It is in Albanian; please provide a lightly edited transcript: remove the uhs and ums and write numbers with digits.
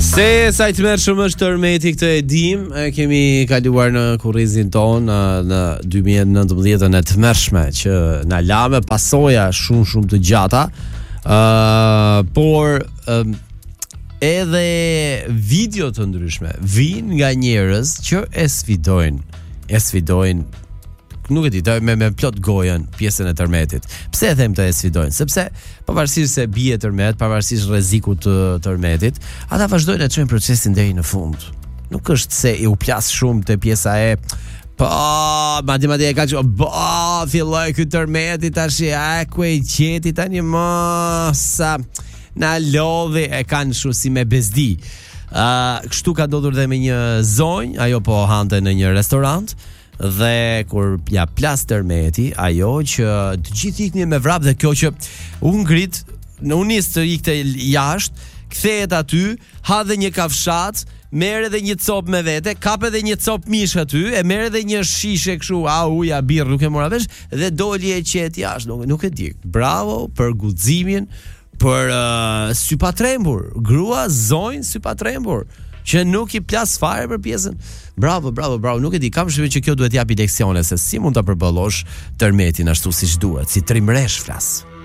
Se sa i të mërë shumë është tërmeti këtë e dim, kemi kaluar në kurrizin ton në 2019 e të mërshme që në lame pasoja shumë të gjata, por edhe video të ndryshme vinë nga njerëz që e sfidojnë nuk e di, me plot gojën pjesën e tërmetit. Pse e them të e sfidojnë? Sepse pavarësisht se bie tërmet, pavarësisht rrezikut të tërmetit, ata vazhdojnë të çojnë procesin deri në fund. Nuk është se u plas shumë te pjesa e madje e ka që filloi ky tërmeti tash ku e qeti tani sa na lodhi e kanë shumë si me bezdi. Kështu ka ndodhur dhe me një zonjë, ajo po hante në një restorant. Dhe kur ja plas tërmeti, ajo që të gjithë iknin me vrap dhe kjo që u ngrit, u nis të ikte jashtë, kthehet aty, ha dhe një kafshat, merr edhe një cop me vete, kap edhe një cop mish aty, e merr edhe një shishe kështu, uja birr, nuk e mora vesh, dhe doli e qet jashtë, nuk e di. Bravo për guximin, për sy pa trembur, grua zonjë sy pa trembur, që nuk i plas fare për pjesën. Bravo, nuk e di, kam shpresë që kjo duhet japi leksione se si mund ta përballosh tërmetin ashtu siç duhet, si trimresh flas.